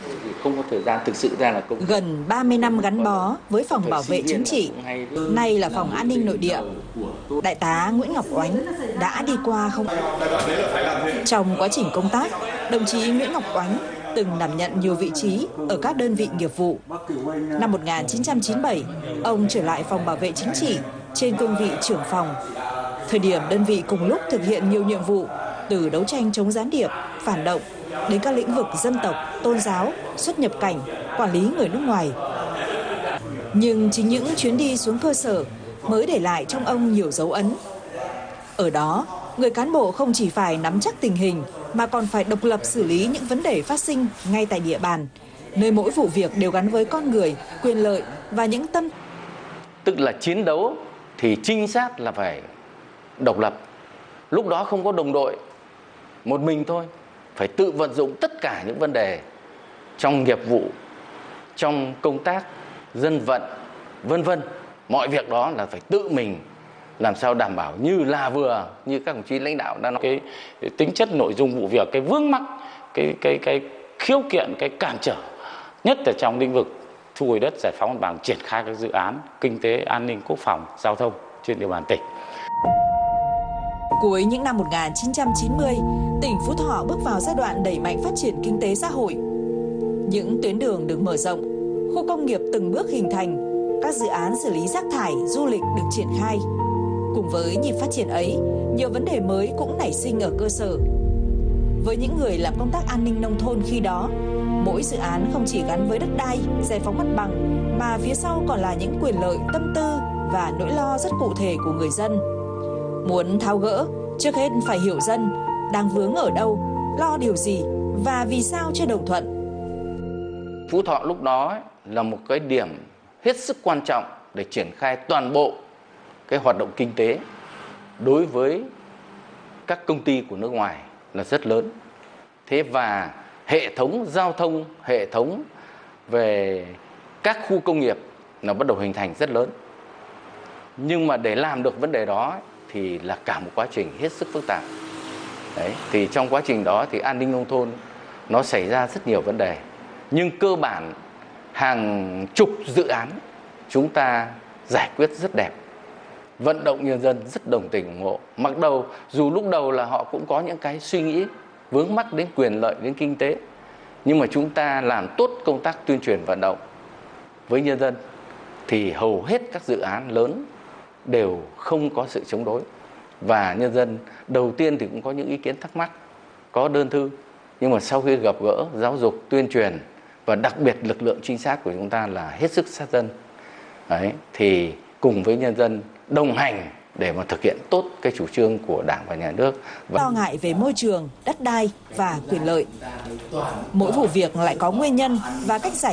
không có thời gian thực sự ra là công. Gần 30 năm gắn bó với Phòng Bảo vệ Chính trị, nay là Phòng An ninh Nội địa, Đại tá Nguyễn Ngọc Oánh đã đi qua không. Trong quá trình công tác, đồng chí Nguyễn Ngọc Oánh từng đảm nhận nhiều vị trí ở các đơn vị nghiệp vụ. Năm 1997, ông trở lại Phòng Bảo vệ Chính trị trên cương vị trưởng phòng. Thời điểm đơn vị cùng lúc thực hiện nhiều nhiệm vụ, từ đấu tranh chống gián điệp, phản động, đến các lĩnh vực dân tộc, tôn giáo, xuất nhập cảnh, quản lý người nước ngoài. Nhưng chính những chuyến đi xuống cơ sở mới để lại trong ông nhiều dấu ấn. Ở đó, người cán bộ không chỉ phải nắm chắc tình hình, mà còn phải độc lập xử lý những vấn đề phát sinh ngay tại địa bàn, nơi mỗi vụ việc đều gắn với con người, quyền lợi và những tâm. Tức là chiến đấu thì trinh sát là phải độc lập. Lúc đó không có đồng đội, một mình thôi, phải tự vận dụng tất cả những vấn đề trong nghiệp vụ, trong công tác, dân vận, vân vân. Mọi việc đó là phải tự mình làm sao đảm bảo như các đồng chí lãnh đạo đã nói, cái tính chất nội dung vụ việc, cái vướng mắc, cái khiếu kiện, cái cản trở nhất là trong lĩnh vực thu hồi đất, giải phóng mặt bằng, triển khai các dự án kinh tế, an ninh, quốc phòng, giao thông trên địa bàn tỉnh. Cuối những năm 1990, tỉnh Phú Thọ bước vào giai đoạn đẩy mạnh phát triển kinh tế xã hội. Những tuyến đường được mở rộng, khu công nghiệp từng bước hình thành, các dự án xử lý rác thải, du lịch được triển khai. Cùng với nhịp phát triển ấy, nhiều vấn đề mới cũng nảy sinh ở cơ sở. Với những người làm công tác an ninh nông thôn khi đó, mỗi dự án không chỉ gắn với đất đai, giải phóng mặt bằng, mà phía sau còn là những quyền lợi, tâm tư và nỗi lo rất cụ thể của người dân. Muốn tháo gỡ, trước hết phải hiểu dân đang vướng ở đâu, lo điều gì và vì sao chưa đồng thuận. Phú Thọ lúc đó là một cái điểm hết sức quan trọng để triển khai toàn bộ cái hoạt động kinh tế đối với các công ty của nước ngoài là rất lớn. Thế và hệ thống giao thông, hệ thống về các khu công nghiệp nó bắt đầu hình thành rất lớn. Nhưng mà để làm được vấn đề đó thì là cả một quá trình hết sức phức tạp. Đấy, thì trong quá trình đó thì an ninh nông thôn nó xảy ra rất nhiều vấn đề. Nhưng cơ bản hàng chục dự án chúng ta giải quyết rất đẹp. Vận động nhân dân rất đồng tình ủng hộ. Mặc đầu, dù lúc đầu là họ cũng có những cái suy nghĩ vướng mắc đến quyền lợi, đến kinh tế. Nhưng mà chúng ta làm tốt công tác tuyên truyền vận động với nhân dân thì hầu hết các dự án lớn đều không có sự chống đối. Và nhân dân đầu tiên thì cũng có những ý kiến thắc mắc, có đơn thư. Nhưng mà sau khi gặp gỡ, giáo dục, tuyên truyền và đặc biệt lực lượng trinh sát của chúng ta là hết sức sát dân. Đấy, thì cùng với nhân dân đồng hành để mà thực hiện tốt cái chủ trương của Đảng và Nhà nước. Lo ngại về môi trường, đất đai và quyền lợi. Mỗi vụ việc lại có nguyên nhân và cách giải